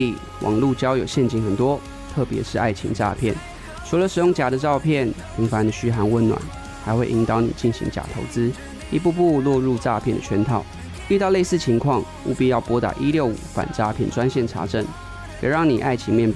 网络交友陷阱很多，特别是爱情诈骗。除了使用假的照片、频繁的嘘寒问暖，还会引导你进行假投资，一步步落入诈骗的圈套。遇到类似情况，务必要拨打165反诈骗专线查证，别让你爱情面